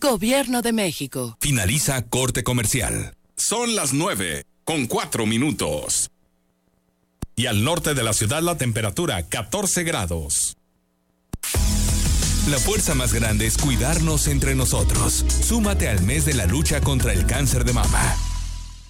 Gobierno de México. Finaliza corte comercial. Son las 9:04. Y al norte de la ciudad la temperatura 14 grados. La fuerza más grande es cuidarnos entre nosotros. Súmate al mes de la lucha contra el cáncer de mama.